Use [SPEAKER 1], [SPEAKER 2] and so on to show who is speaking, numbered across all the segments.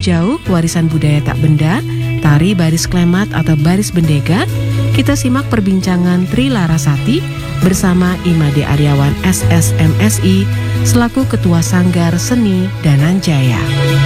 [SPEAKER 1] jauh warisan budaya tak benda, tari baris klemat atau baris bendega, kita simak perbincangan Tri Larasati bersama Imade Aryawan SSMSI selaku Ketua Sanggar Seni Dananjaya.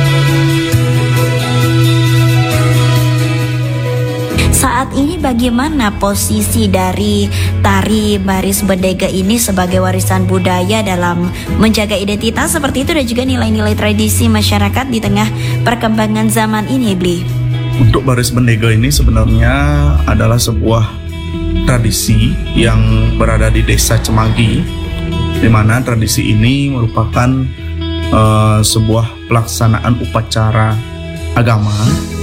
[SPEAKER 2] Saat ini bagaimana posisi dari tari baris bendega ini sebagai warisan budaya dalam menjaga identitas seperti itu dan juga nilai-nilai tradisi masyarakat di tengah perkembangan zaman ini, Bli?
[SPEAKER 3] Untuk baris bendega ini sebenarnya adalah sebuah tradisi yang berada di Desa Cemagi, di mana tradisi ini merupakan sebuah pelaksanaan upacara agama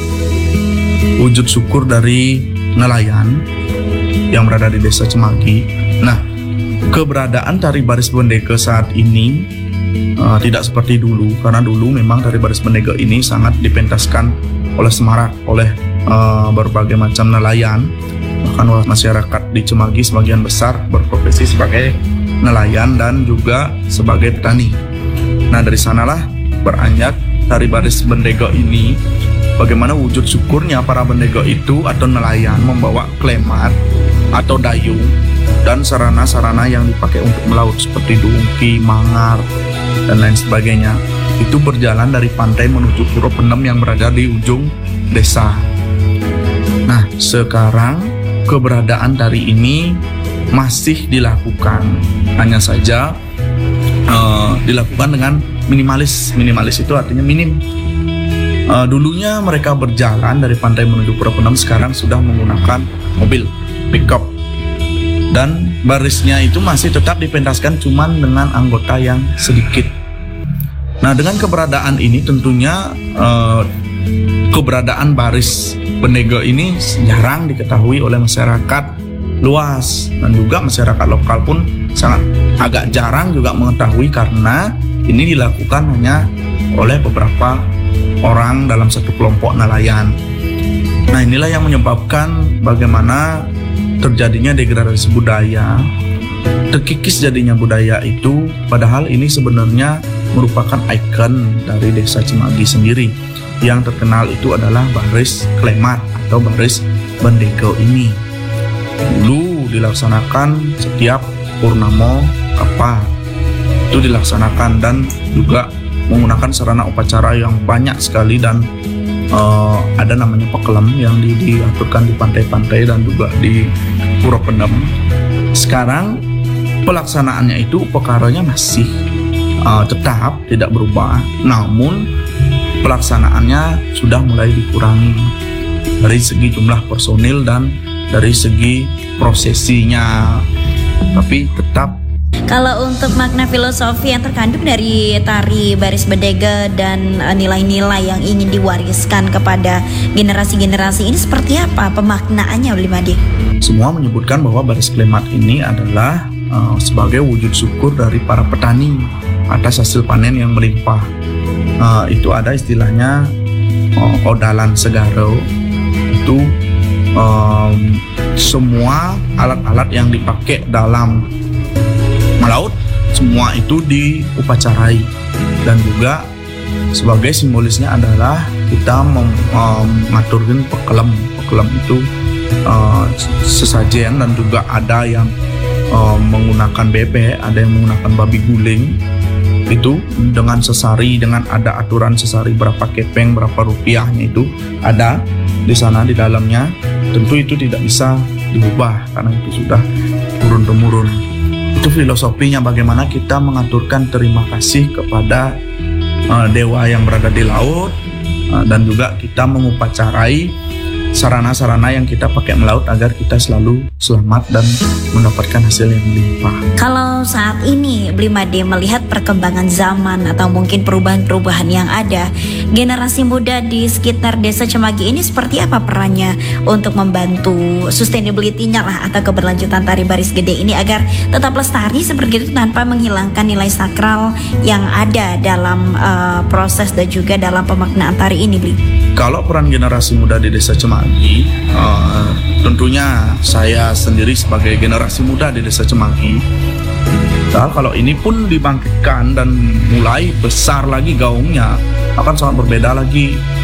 [SPEAKER 3] wujud syukur dari nelayan yang berada di Desa Cemagi. Nah, keberadaan tari baris bendega saat ini tidak seperti dulu, karena dulu memang tari baris bendega ini sangat dipentaskan oleh semarak oleh berbagai macam nelayan. Bahkan masyarakat di Cemagi sebagian besar berprofesi sebagai nelayan dan juga sebagai petani. Nah, dari sanalah beranjak tari baris bendega ini. Bagaimana wujud syukurnya para bendega itu atau nelayan membawa klemat atau dayung dan sarana-sarana yang dipakai untuk melaut seperti dungki, mangar, dan lain sebagainya. Itu berjalan dari pantai menuju Puro Penem yang berada di ujung desa. Nah, sekarang keberadaan tari ini masih dilakukan, hanya saja dilakukan dengan minimalis. Minimalis itu artinya minim. Dulunya mereka berjalan dari pantai menuju Puro Penem, sekarang sudah menggunakan mobil pickup, dan barisnya itu masih tetap dipentaskan cuman dengan anggota yang sedikit. Nah, dengan keberadaan ini tentunya keberadaan baris bendega ini jarang diketahui oleh masyarakat luas, dan juga masyarakat lokal pun sangat agak jarang juga mengetahui karena ini dilakukan hanya oleh beberapa orang dalam satu kelompok nelayan. Nah, inilah yang menyebabkan bagaimana terjadinya degradasi budaya, terkikis jadinya budaya itu, padahal ini sebenarnya merupakan ikon dari Desa Cemagi sendiri. Yang terkenal itu adalah baris klemat atau baris bendega ini. Dulu dilaksanakan setiap purnama kapat, itu dilaksanakan dan juga menggunakan sarana upacara yang banyak sekali, dan ada namanya pekelem yang diaturkan di pantai-pantai dan juga di Puro Penem. Sekarang pelaksanaannya itu upacaranya masih tetap tidak berubah, namun pelaksanaannya sudah mulai dikurangi dari segi jumlah personil dan dari segi prosesinya, tapi tetap.
[SPEAKER 2] Kalau untuk makna filosofi yang terkandung dari tari baris bendega dan nilai-nilai yang ingin diwariskan kepada generasi-generasi ini seperti apa pemaknaannya, Bli Made?
[SPEAKER 3] Semua menyebutkan bahwa baris klemat ini adalah sebagai wujud syukur dari para petani atas hasil panen yang melimpah. Itu ada istilahnya odalan segaro. Itu semua alat-alat yang dipakai dalam melaut, semua itu diupacarai, dan juga sebagai simbolisnya adalah kita mengaturkan pekelem. Pekelem itu sesajen, dan juga ada yang menggunakan bebek, ada yang menggunakan babi guling. Itu dengan sesari, dengan ada aturan sesari berapa kepeng, berapa rupiahnya itu ada di sana di dalamnya. Tentu itu tidak bisa diubah karena itu sudah turun-temurun. Itu filosofinya, bagaimana kita mengaturkan terima kasih kepada dewa yang berada di laut, dan juga kita mengupacarai sarana-sarana yang kita pakai melaut agar kita selalu selamat dan mendapatkan hasil yang melimpah.
[SPEAKER 2] Kalau saat ini Bli Made melihat perkembangan zaman atau mungkin perubahan-perubahan yang ada, generasi muda di sekitar Desa Cemagi ini seperti apa perannya untuk membantu sustainability-nya lah atau keberlanjutan tari baris gede ini agar tetap lestari seperti itu tanpa menghilangkan nilai sakral yang ada dalam proses dan juga dalam pemaknaan tari ini, Bli?
[SPEAKER 3] Kalau peran generasi muda di Desa Cemagi, tentunya saya sendiri sebagai generasi muda di Desa Cemagi, kalau ini pun dibangkitkan dan mulai besar lagi gaungnya, akan sangat berbeda lagi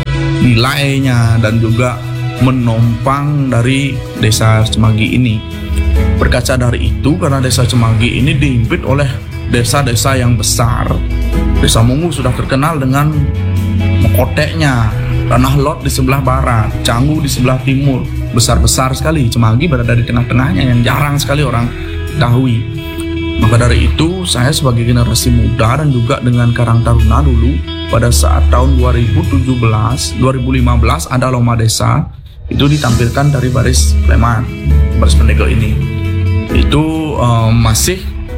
[SPEAKER 3] nilainya dan juga menopang dari desa Cemagi ini. Berkaca dari itu, karena desa Cemagi ini dihimpit oleh desa-desa yang besar. Desa Mungu sudah terkenal dengan mekoteknya, Tanah Lot di sebelah barat, Canggu di sebelah timur, besar-besar sekali. Cemagi berada di tengah-tengahnya yang jarang sekali orang ketahui. Maka dari itu, saya sebagai generasi muda dan juga dengan Karang Taruna dulu, pada saat tahun 2015 ada lomba desa, itu ditampilkan dari baris Slemat, baris Pendego ini. Itu masih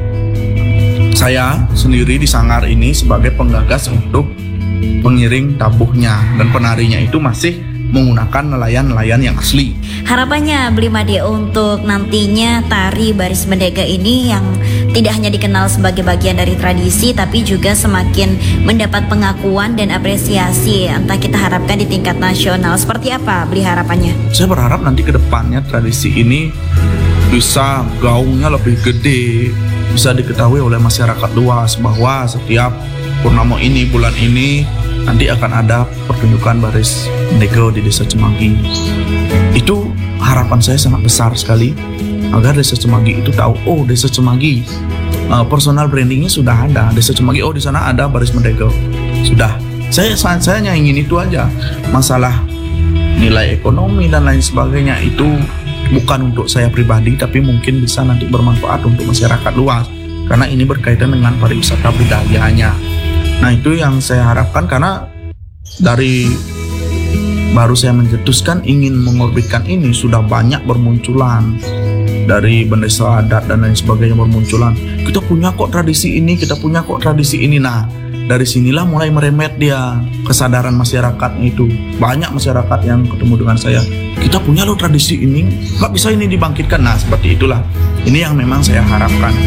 [SPEAKER 3] saya sendiri di Sanggar ini sebagai penggagas untuk pengiring tabuhnya, dan penarinya itu masih menggunakan nelayan-nelayan yang asli.
[SPEAKER 2] Harapannya Blimade untuk nantinya tari baris Pendega ini yang tidak hanya dikenal sebagai bagian dari tradisi, tapi juga semakin mendapat pengakuan dan apresiasi. Entah kita harapkan di tingkat nasional. Seperti apa Bli harapannya? Saya
[SPEAKER 3] berharap nanti ke depannya tradisi ini bisa gaungnya lebih gede, bisa diketahui oleh masyarakat luas bahwa setiap purnama ini, bulan ini nanti akan ada pertunjukan baris Pendega di desa Cemagi. Itu harapan saya sangat besar sekali, agar desa Cemagi itu tahu, oh desa Cemagi personal brandingnya sudah ada, desa Cemagi, oh di sana ada baris Pendega. Sudah, saya hanya ingin itu aja. Masalah nilai ekonomi dan lain sebagainya itu bukan untuk saya pribadi, tapi mungkin bisa nanti bermanfaat untuk masyarakat luas, karena ini berkaitan dengan pariwisata budayanya. Nah, itu yang saya harapkan, karena dari baru saya mencetuskan ingin mengorbitkan ini, sudah banyak bermunculan dari bendesa adat dan lain sebagainya bermunculan. Kita punya kok tradisi ini, kita punya kok tradisi ini. Nah, dari sinilah mulai meremet dia kesadaran masyarakat itu. Banyak masyarakat yang ketemu dengan saya, kita punya loh tradisi ini, nggak bisa ini dibangkitkan. Nah, seperti itulah. Ini yang memang saya harapkan.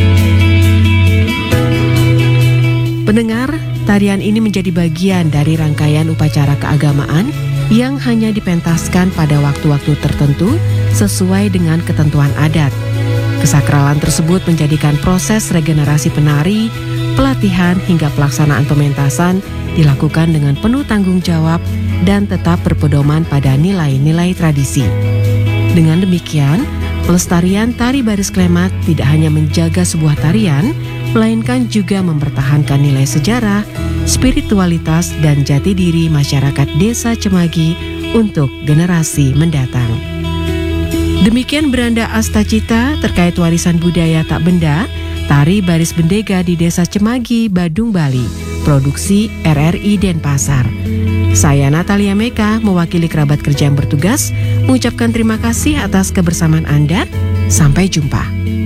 [SPEAKER 1] Pendengar, tarian ini menjadi bagian dari rangkaian upacara keagamaan yang hanya dipentaskan pada waktu-waktu tertentu sesuai dengan ketentuan adat. Kesakralan tersebut menjadikan proses regenerasi penari, pelatihan hingga pelaksanaan pementasan dilakukan dengan penuh tanggung jawab dan tetap berpedoman pada nilai-nilai tradisi. Dengan demikian, pelestarian tari baris Klemat tidak hanya menjaga sebuah tarian, melainkan juga mempertahankan nilai sejarah, spiritualitas, dan jati diri masyarakat desa Cemagi untuk generasi mendatang. Demikian beranda Astacita terkait warisan budaya tak benda, tari baris Pendega di desa Cemagi, Badung, Bali, produksi RRI Denpasar. Saya Natalia Meka, mewakili kerabat kerja yang bertugas, mengucapkan terima kasih atas kebersamaan Anda. Sampai jumpa.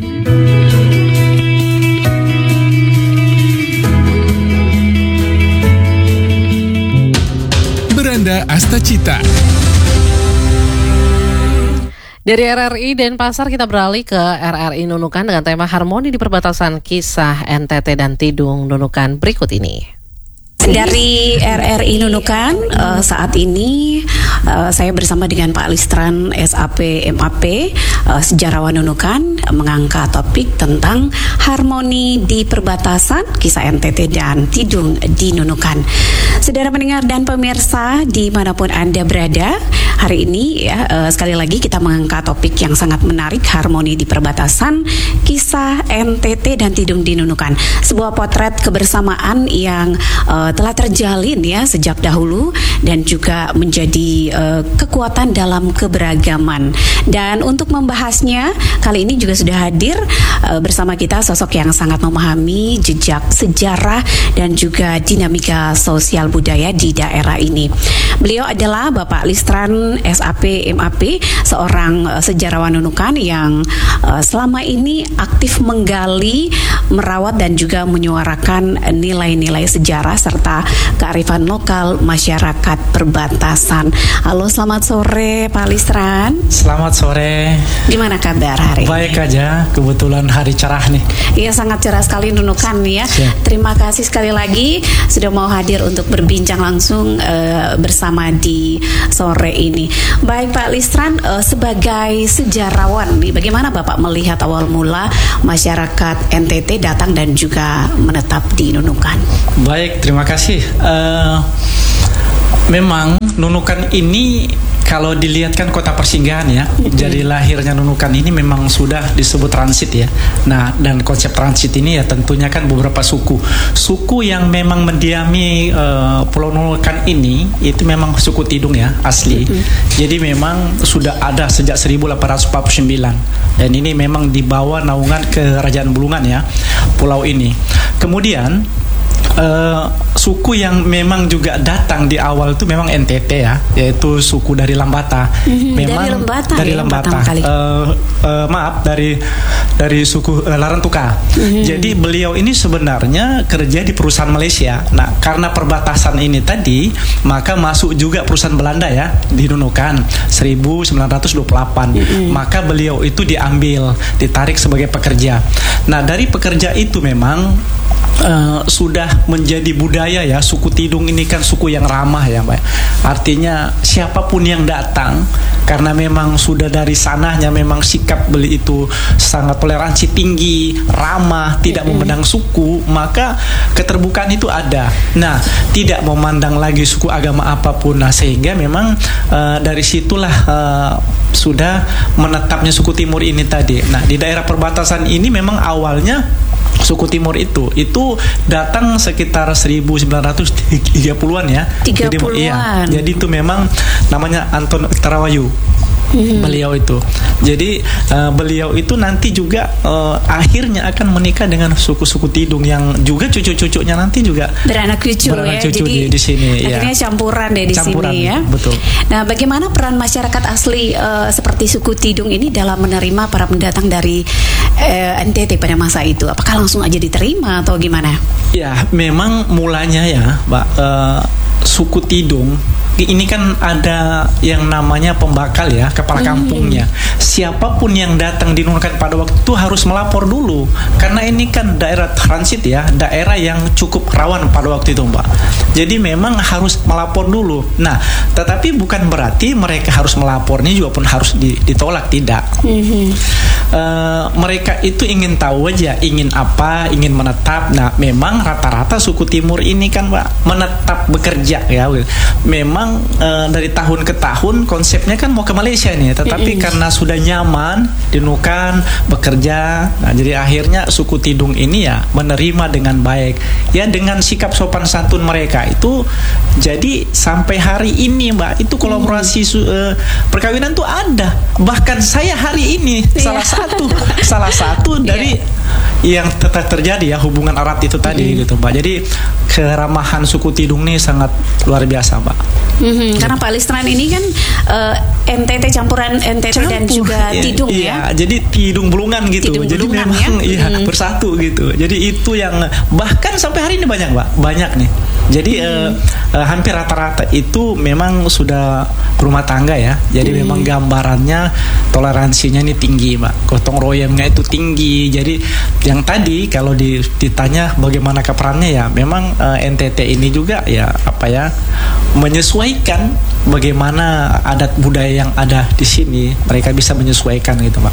[SPEAKER 4] Beranda Astacita.
[SPEAKER 5] Dari RRI Denpasar kita beralih ke RRI Nunukan dengan tema harmoni di perbatasan kisah NTT dan Tidung Nunukan berikut ini.
[SPEAKER 6] Dari RRI Nunukan, saat ini saya bersama dengan Pak Listran SAP MAP, sejarawan Nunukan, mengangkat topik tentang harmoni di perbatasan kisah NTT dan Tidung di Nunukan. Saudara pendengar dan pemirsa dimanapun Anda berada, hari ini sekali lagi kita mengangkat topik yang sangat menarik, harmoni di perbatasan kisah NTT dan Tidung di Nunukan. Sebuah potret kebersamaan yang telah terjalin sejak dahulu dan juga menjadi kekuatan dalam keberagaman. Dan untuk membahasnya kali ini juga sudah hadir bersama kita sosok yang sangat memahami jejak sejarah dan juga dinamika sosial budaya di daerah ini. Beliau adalah Bapak Listran SAP MAP, seorang sejarawan Nunukan yang selama ini aktif menggali, merawat dan juga menyuarakan nilai-nilai sejarah serta kearifan lokal masyarakat perbatasan. Halo, selamat sore Pak Listran.
[SPEAKER 7] Selamat sore.
[SPEAKER 6] Gimana kabar hari ini?
[SPEAKER 7] Baik aja, kebetulan hari cerah nih.
[SPEAKER 6] Iya, sangat cerah sekali Nunukan ya. Terima kasih sekali lagi sudah mau hadir untuk berbincang langsung bersama di sore ini. Baik Pak Listran, sebagai sejarawan nih, bagaimana Bapak melihat awal mula masyarakat NTT datang dan juga menetap di Nunukan?
[SPEAKER 7] Baik, terima kasih. Memang Nunukan ini kalau dilihat kan kota persinggahan ya. Jadi lahirnya Nunukan ini memang sudah disebut transit ya. Nah, dan konsep transit ini ya tentunya kan beberapa suku. Suku yang memang mendiami Pulau Nunukan ini itu memang suku Tidung ya, asli. Jadi memang sudah ada sejak 1849. Dan ini memang di bawah naungan Kerajaan Bulungan ya, pulau ini. Kemudian suku yang memang juga datang di awal itu memang NTT ya, yaitu suku dari Lambata. Memang dari Lambata. Maaf, dari suku Larantuka. Jadi beliau ini sebenarnya kerja di perusahaan Malaysia. Nah, karena perbatasan ini tadi, maka masuk juga perusahaan Belanda ya di Nunukan 1928. Maka beliau itu diambil, ditarik sebagai pekerja. Nah, dari pekerja itu memang sudah menjadi budaya ya. Suku Tidung ini kan suku yang ramah ya, Mbak. Artinya siapapun yang datang, karena memang sudah dari sananya memang sikap beli itu sangat toleransi tinggi, ramah, tidak memandang suku, maka keterbukaan itu ada. Nah, tidak memandang lagi suku, agama apapun. Nah, sehingga memang dari situlah sudah menetapnya suku Timur ini tadi. Nah, di daerah perbatasan ini memang awalnya suku Timur itu datang sekitar 1930-an ya.
[SPEAKER 6] 30-an.
[SPEAKER 7] Iya. Jadi itu memang namanya Anton Tarawayu. Beliau itu. Jadi beliau itu nanti juga akhirnya akan menikah dengan suku-suku Tidung yang juga cucu-cucunya nanti juga
[SPEAKER 6] beranak cucu ya.
[SPEAKER 7] Cucu
[SPEAKER 6] Jadi
[SPEAKER 7] di sini
[SPEAKER 6] akhirnya
[SPEAKER 7] ya.
[SPEAKER 6] campuran deh di sini ya.
[SPEAKER 7] Betul.
[SPEAKER 6] Nah, bagaimana peran masyarakat asli seperti suku Tidung ini dalam menerima para pendatang dari NTT pada masa itu? Apakah langsung aja diterima atau gimana?
[SPEAKER 7] Ya, memang mulanya ya, Mbak, suku Tidung ini kan ada yang namanya pembakal ya, kepala kampungnya. Siapapun yang datang di Nunukan pada waktu itu harus melapor dulu, karena ini kan daerah transit ya, daerah yang cukup rawan pada waktu itu, Mbak. Jadi memang harus melapor dulu. Nah, tetapi bukan berarti mereka harus melapornya juga pun harus ditolak, tidak. Mereka itu ingin tahu aja, ingin apa, ingin menetap. Nah, memang rata-rata suku Timur ini kan, Mbak, menetap bekerja ya. Memang dari tahun ke tahun konsepnya kan mau ke Malaysia nih, tetapi karena sudah nyaman di Nunukan bekerja, nah jadi akhirnya suku Tidung ini ya menerima dengan baik ya, dengan sikap sopan santun mereka itu. Jadi sampai hari ini, Mbak, itu kolaborasi perkawinan tuh ada. Bahkan saya hari ini salah satu dari yang tetap terjadi ya, hubungan erat itu tadi gitu, Mbak. Jadi keramahan suku Tidung ini sangat luar biasa, Mbak.
[SPEAKER 6] Karena Pak Listran ini kan NTT campuran NTT dan juga Tidung ya.
[SPEAKER 7] Jadi Tidung Bulungan gitu.
[SPEAKER 6] Tidung
[SPEAKER 7] jadi
[SPEAKER 6] Bulungan,
[SPEAKER 7] memang
[SPEAKER 6] ya?
[SPEAKER 7] Bersatu gitu. Jadi itu yang bahkan sampai hari ini banyak, Mbak. Banyak nih. Jadi hampir rata-rata itu memang sudah berumah tangga ya. Jadi memang gambarannya toleransinya ini tinggi, Mbak. Gotong royongnya itu tinggi. Jadi yang tadi kalau ditanya bagaimana perannya ya, memang NTT ini juga ya menyesuaikan bagaimana adat budaya yang ada di sini, mereka bisa menyesuaikan gitu, Pak.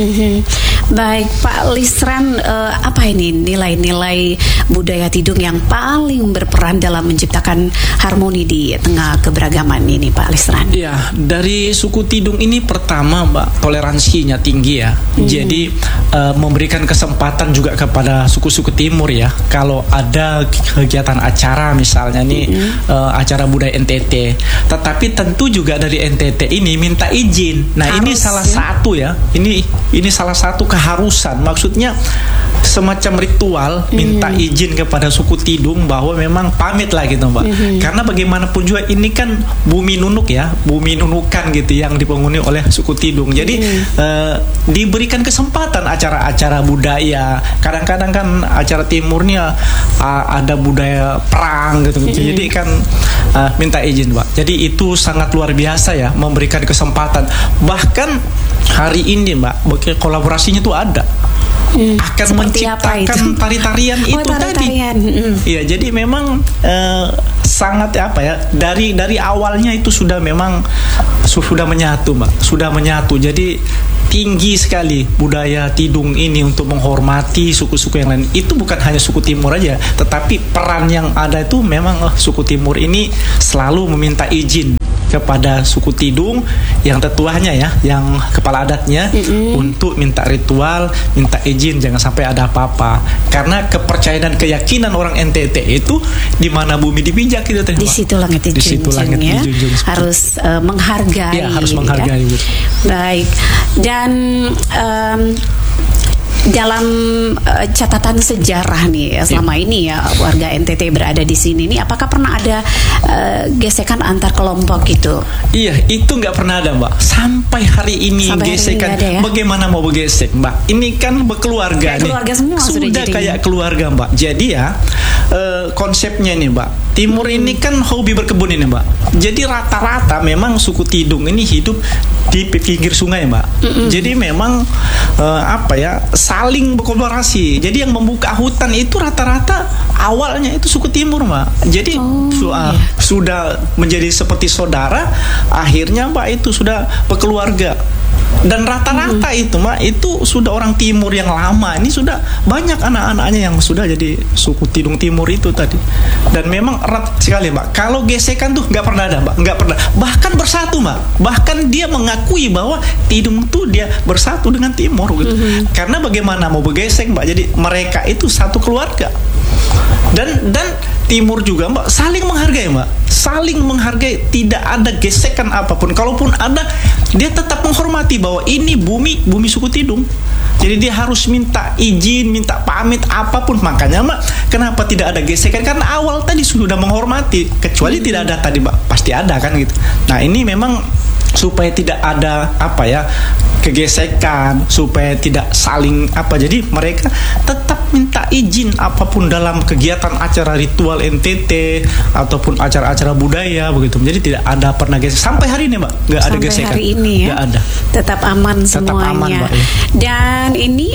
[SPEAKER 6] Baik, Pak Listran, apa ini nilai-nilai budaya Tidung yang paling berperan dalam menciptakan harmoni di tengah keberagaman ini, Pak Listran?
[SPEAKER 7] Ya, dari suku Tidung ini pertama, Mbak, toleransinya tinggi ya. Jadi memberikan kesempatan juga kepada suku-suku Timur ya. Kalau ada kegiatan acara misalnya nih acara budaya NTT, tetapi tentu juga dari NTT ini minta izin. Nah, ini salah satu ya. Ini salah satu keharusan. Maksudnya semacam ritual minta izin kepada suku Tidung bahwa memang pamit lah gitu, Mbak. Karena bagaimanapun juga ini kan bumi Nunuk ya, bumi Nunukan gitu yang dipenghuni oleh suku Tidung. Jadi diberikan kesempatan acara-acara budaya. Kadang-kadang kan acara Timurnya ada budaya perang gitu. Jadi kan minta izin, Mbak. Jadi itu sangat luar biasa ya, memberikan kesempatan. Bahkan hari ini, Mbak, kolaborasinya tuh ada. Akan menciptakan tari-tarian itu tadi. Iya, jadi memang sangat dari awalnya itu sudah memang sudah menyatu, Mbak. Sudah menyatu. Jadi tinggi sekali budaya Tidung ini untuk menghormati suku-suku yang lain. Itu bukan hanya suku Timur aja, tetapi peran yang ada itu memang suku Timur ini selalu meminta izin kepada suku Tidung yang tetuanya ya, yang kepala adatnya untuk minta ritual, minta izin, jangan sampai ada apa-apa. Karena kepercayaan dan keyakinan orang NTT itu di mana bumi dipijak itu teh.
[SPEAKER 6] Di situ langit dijunjung ya. Harus menghargai.
[SPEAKER 7] Ya, harus menghargai.
[SPEAKER 6] Ya. Baik. Dan dalam catatan sejarah nih ya, selama ini ya warga NTT berada di sini nih, apakah pernah ada gesekan antar kelompok gitu?
[SPEAKER 7] Iya, itu nggak pernah ada, Mbak. Sampai hari ini gesekan. Ya? Bagaimana mau bergesek, Mbak? Ini kan berkeluarga nih.
[SPEAKER 6] Keluarga semua
[SPEAKER 7] sudah kayak keluarga, Mbak. Jadi ya konsepnya nih, Mbak. Timur ini kan hobi berkebun ini, Mbak. Jadi rata-rata memang suku Tidung ini hidup di pinggir sungai, Mbak. Jadi memang saling berkolaborasi. Jadi yang membuka hutan itu rata-rata awalnya itu suku Timur, Mbak. Jadi sudah menjadi seperti saudara, akhirnya Mbak itu sudah berkeluarga. Dan rata-rata itu, Mbak, itu sudah orang Timur yang lama. Ini sudah banyak anak-anaknya yang sudah jadi suku Tidung Timur itu tadi. Dan memang erat sekali, Mbak. Kalau gesekan tuh nggak pernah ada, Mbak. Nggak pernah. Bahkan bersatu, Mbak. Bahkan dia mengakui bahwa Tidung tuh dia bersatu dengan Timur gitu. Karena bagaimana mau bergesek, Mbak. Jadi mereka itu satu keluarga. Dan Timur juga, Mbak, saling menghargai, Mbak. Saling menghargai, tidak ada gesekan apapun. Kalaupun ada, dia tetap menghormati bahwa ini bumi suku Tidung. Jadi dia harus minta izin, minta pamit apapun. Makanya, Mbak, kenapa tidak ada gesekan? Karena awal tadi sudah menghormati. Kecuali tidak ada tadi, Mbak, pasti ada kan gitu. Nah, ini memang supaya tidak ada kegesekan, supaya tidak saling jadi mereka tetap minta izin apapun dalam kegiatan acara ritual NTT ataupun acara-acara budaya begitu. Jadi tidak ada pernah gesek sampai hari ini, Mbak, nggak ada gesekan.
[SPEAKER 6] Sampai hari ini ya, nggak ada. Tetap aman semuanya. Aman, Mbak, ya. Dan ini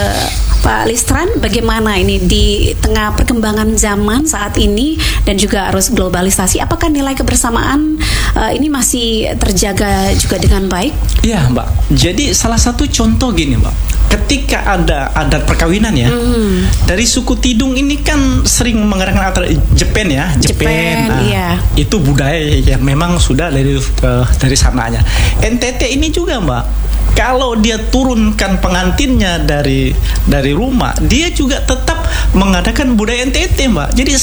[SPEAKER 6] Pak Listran, bagaimana ini di tengah perkembangan zaman saat ini dan juga arus globalisasi, apakah nilai kebersamaan ini masih terjaga juga dengan baik? Iya,
[SPEAKER 7] Mbak. Jadi salah satu contoh gini, Mbak. Ketika ada adat perkawinan ya, dari suku Tidung ini kan sering mengadakan acara Jepen ya, Jepen.
[SPEAKER 6] Iya.
[SPEAKER 7] Itu budaya yang memang sudah dari sananya. NTT ini juga, Mbak. Kalau dia turunkan pengantinnya dari rumah, dia juga tetap mengadakan budaya NTT, Mbak. Jadi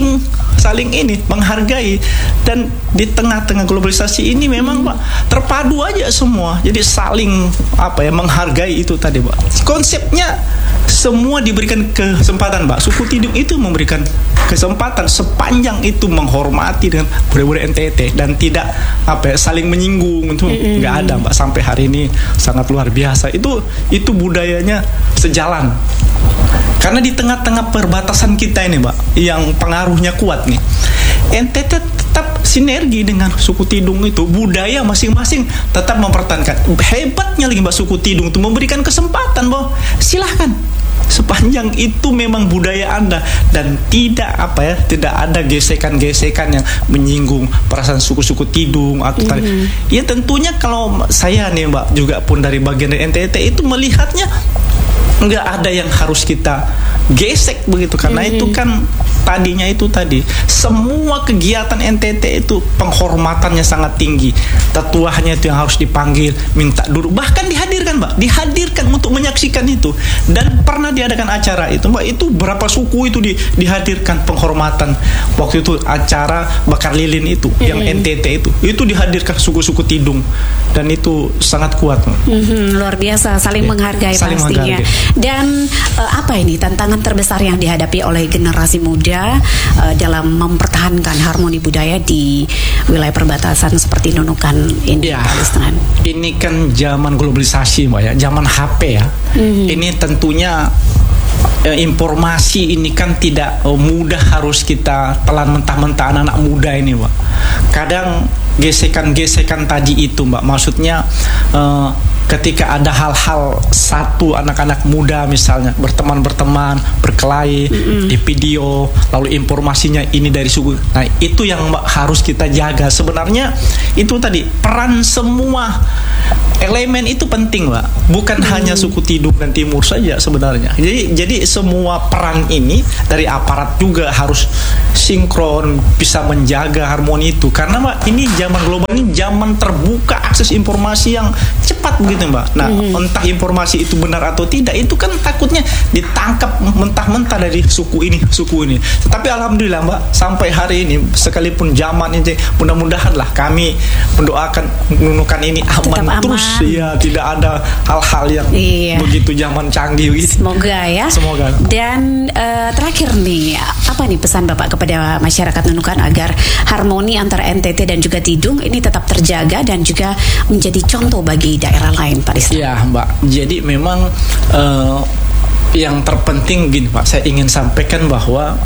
[SPEAKER 7] saling ini menghargai. Dan di tengah-tengah globalisasi ini memang, Mbak, terpadu aja semua. Jadi saling menghargai itu tadi, Mbak. Konsepnya semua diberikan kesempatan, Mbak. Suku Tidung itu memberikan kesempatan sepanjang itu menghormati dengan budaya-budaya NTT dan tidak saling menyinggung. Itu nggak ada, Mbak, sampai hari ini. Sangat luar biasa. Itu budayanya sejalan. Karena di tengah-tengah perbatasan kita ini, Mbak, yang pengaruhnya kuat nih, NTT tetap sinergi dengan suku Tidung itu. Budaya masing-masing tetap mempertahankan. Hebatnya lagi, Mbak, suku Tidung itu memberikan kesempatan bahwa silahkan sepanjang itu memang budaya Anda dan tidak ada gesekan-gesekan yang menyinggung perasaan suku-suku Tidung atau tadi. Ya tentunya kalau saya nih, Mbak, juga pun dari bagian dari NTT itu melihatnya nggak ada yang harus kita gesek begitu, karena itu kan tadinya itu tadi semua kegiatan NTT itu penghormatannya sangat tinggi. Tetuanya itu yang harus dipanggil, minta duduk, bahkan dihadirkan, Mbak, dihadirkan untuk menyaksikan itu. Dan pernah diadakan acara itu, Mbak, itu berapa suku itu dihadirkan penghormatan. Waktu itu acara bakar lilin itu yang NTT itu dihadirkan suku-suku Tidung dan itu sangat kuat, Mbak.
[SPEAKER 6] Luar biasa, saling menghargai
[SPEAKER 7] saling
[SPEAKER 6] pastinya.
[SPEAKER 7] Menghargai.
[SPEAKER 6] Dan apa ini tantangan terbesar yang dihadapi oleh generasi muda dalam mempertahankan harmoni budaya di wilayah perbatasan seperti Nunukan ini, Pak Listran?
[SPEAKER 7] Ini kan zaman globalisasi, Mbak, ya, zaman HP ya. Ini tentunya informasi ini kan tidak mudah harus kita telan mentah-mentah anak-anak muda ini, Mbak. Kadang gesekan-gesekan tadi itu, Mbak, maksudnya ketika ada hal-hal satu anak-anak muda misalnya berteman berkelahi di video, lalu informasinya ini dari suku. Nah, itu yang harus kita jaga. Sebenarnya itu tadi peran semua elemen itu penting, Mbak. Bukan hanya suku Tidung dan Timur saja sebenarnya. Jadi semua peran ini dari aparat juga harus sinkron, bisa menjaga harmoni itu. Karena Mbak, ini zaman global, ini zaman terbuka, akses informasi yang cepat begitu, Mbak. Nah, entah informasi itu benar atau tidak, itu kan takutnya ditangkap mentah-mentah dari suku ini. Tetapi alhamdulillah, Mbak, sampai hari ini sekalipun zaman ini, mudah-mudahan lah kami mendoakan Nunukan ini aman terus. Ya, tidak ada hal-hal yang begitu zaman canggih gitu.
[SPEAKER 6] Semoga ya.
[SPEAKER 7] Semoga.
[SPEAKER 6] Dan terakhir nih, apa nih pesan Bapak kepada masyarakat Nunukan agar harmoni antara NTT dan juga Tidung ini tetap terjaga dan juga menjadi contoh bagi daerah lain, Pak Rizky?
[SPEAKER 7] Ya, Mbak. Jadi memang yang terpenting gini, Pak, saya ingin sampaikan bahwa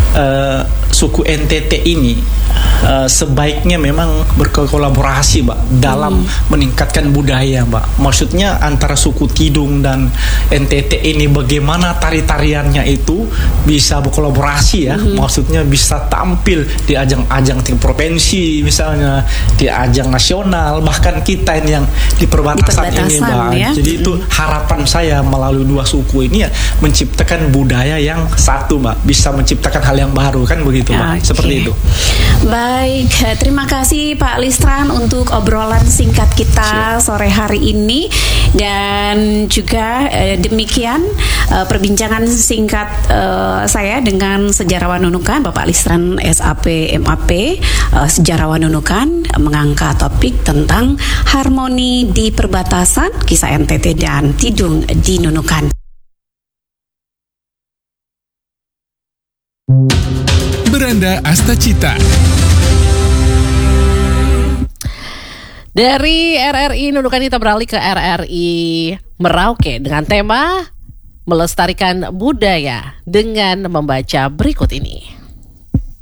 [SPEAKER 7] suku NTT ini sebaiknya memang berkolaborasi, Mbak, dalam meningkatkan budaya, Mbak. Maksudnya antara suku Tidung dan NTT ini bagaimana tari-tariannya itu bisa berkolaborasi ya. Maksudnya bisa tampil di ajang-ajang tingkat provinsi misalnya, di ajang nasional, bahkan kita ini yang di perbatasan ini, Mbak. Ya? Jadi itu harapan saya melalui dua suku ini ya, menciptakan budaya yang satu, Mbak. Bisa menciptakan hal yang baru, kan begitu, Mbak. Seperti itu.
[SPEAKER 6] Baik, terima kasih Pak Listran untuk obrolan singkat kita sore hari ini. Dan juga demikian perbincangan singkat saya dengan sejarawan Nunukan, Bapak Listran SAP MAP, sejarawan Nunukan, mengangkat topik tentang harmoni di perbatasan kisah NTT dan Tidung di Nunukan.
[SPEAKER 4] Beranda Astacita.
[SPEAKER 5] Dari RRI Nunukan kita beralih ke RRI Merauke dengan tema melestarikan budaya dengan membaca berikut ini.